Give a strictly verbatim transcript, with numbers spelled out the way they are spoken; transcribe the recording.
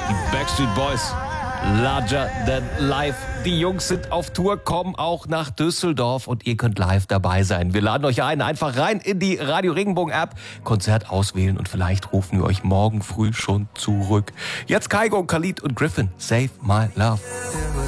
Die Backstreet Boys. Larger than life. Die Jungs sind auf Tour, kommen auch nach Düsseldorf und ihr könnt live dabei sein. Wir laden euch ein, einfach rein in die Radio Regenbogen App, Konzert auswählen und vielleicht rufen wir euch morgen früh schon zurück. Jetzt Kaigo, Khalid und Griffin, Save My Love.